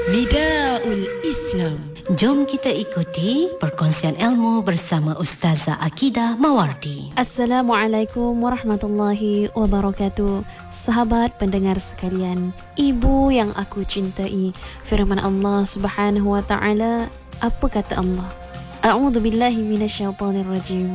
Nidaul Islam. Jom kita ikuti perkongsian ilmu bersama Ustazah Akidah Mawardi. Assalamualaikum warahmatullahi wabarakatuh. Sahabat pendengar sekalian, ibu yang aku cintai, firman Allah Subhanahu wa taala, apa kata Allah? A'udzubillahi minasyaitonirrajim.